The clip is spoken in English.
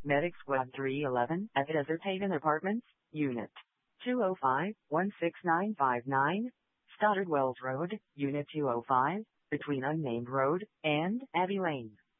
Medic Squad 311 at Desert Haven Apartments, Unit 205, 16959, Stoddard Wells Road, Unit 205, between Unnamed Road and Abbey Lane.